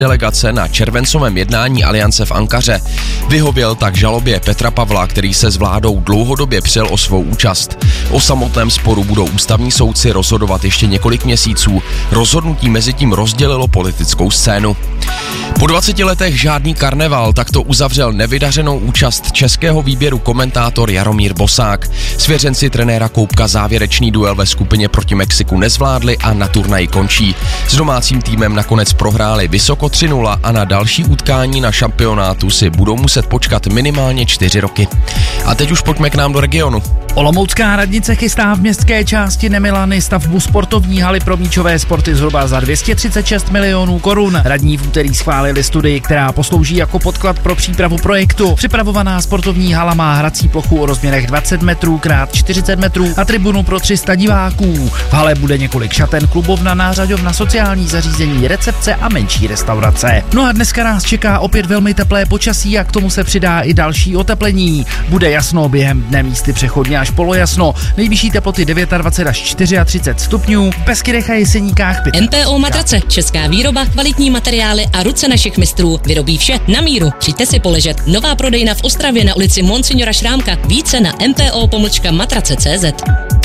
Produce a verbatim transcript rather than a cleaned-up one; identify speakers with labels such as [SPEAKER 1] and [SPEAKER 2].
[SPEAKER 1] delegace na červencovém jednání Aliance v Ankaře. Vyhověl tak žalobě Petra Pavla, který se s vládou dlouhodobě přel o svou účast. O samotném sporu budou ústavní soudci rozhodovat ještě několik měsíců. Rozhodnutí mezitím rozdělilo politickou scénu. Po dvaceti letech žádný karneval, tak to uzavřel nevydařenou účast českého výběru komentátor Jaromír Bosák. Svěřenci trenéra Koubka závěrečný duel ve skupině proti Mexiku nezvládli a na turnaji končí. S domácím týmem nakonec prohráli vysoko tři nula a na další utkání na šampionátu si budou muset počkat minimálně čtyři roky. A teď už pojďme k nám do regionu.
[SPEAKER 2] Olomoucká radnice chystá v městské části Nemilany stavbu sportovní haly pro míčové sporty zhruba za dvě stě třicet šest milionů korun. Radní v úterý schválili studii, která poslouží jako podklad pro přípravu projektu. Připravovaná sportovní hala má hrací plochu o rozměrech dvacet metrů krát čtyřicet metrů a tribunu pro tři sta diváků. V hale bude několik šaten, klubovna, nářadovna, sociální zařízení, recepce a menší restaurace. No a dneska nás čeká opět velmi teplé počasí a k tomu se přidá i další oteplení. Bude jasno během dne, místy přechodně až polojasno. Nejvyšší teploty dvacet devět až třicet čtyři stupňů. V Beskydech a Jeseníkách
[SPEAKER 3] M P O Matrace, česká výroba, kvalitní materiály a ruce našich mistrů. Vyrobí vše na míru. Přijďte si poležet. Nová prodejna v Ostravě na ulici Monsignora Šrámka. Více na m p o pomlčka matrace tečka cé zet.